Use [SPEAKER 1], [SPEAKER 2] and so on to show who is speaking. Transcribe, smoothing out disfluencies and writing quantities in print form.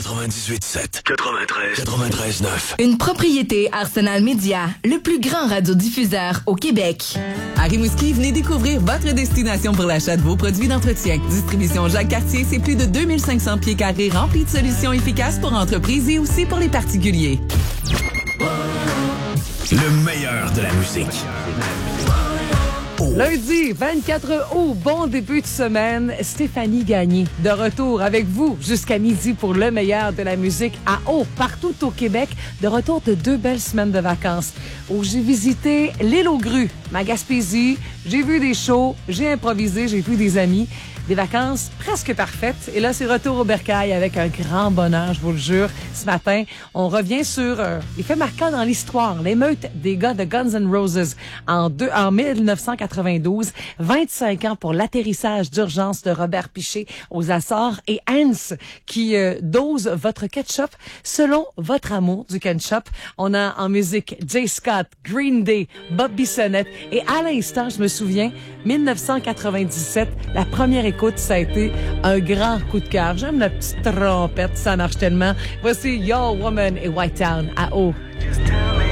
[SPEAKER 1] 98.7. 93.9.
[SPEAKER 2] Une propriété Arsenal Média, le plus grand radiodiffuseur au Québec.
[SPEAKER 3] À Rimouski, venez découvrir votre destination pour l'achat de vos produits d'entretien. Distribution Jacques Cartier, c'est plus de 2500 pieds carrés remplis de solutions efficaces pour entreprises et aussi pour les particuliers.
[SPEAKER 1] Le meilleur de la musique.
[SPEAKER 4] Lundi 24 août, bon début de semaine. Stéphanie Gagné, de retour avec vous jusqu'à midi pour le meilleur de la musique à eau, partout au Québec. De retour de 2 belles semaines de vacances où j'ai visité l'île aux Grues, ma Gaspésie. J'ai vu des shows, j'ai improvisé, j'ai vu des amis. Des vacances presque parfaites. Et là, c'est retour au bercail avec un grand bonheur, je vous le jure. Ce matin, on revient sur les faits marquants dans l'histoire. L'émeute des gars de Guns N' Roses en 1992. 25 ans pour l'atterrissage d'urgence de Robert Piché aux Açores. Et Hans qui dose votre ketchup selon votre amour du ketchup. On a en musique Jay Scott, Green Day, Bob Bissonnette. Et à l'instant, je me souviens, 1997, la première écoute, ça a été un grand coup de cœur. J'aime la petite trompette, ça marche tellement. Voici Your Woman et White Town à eau.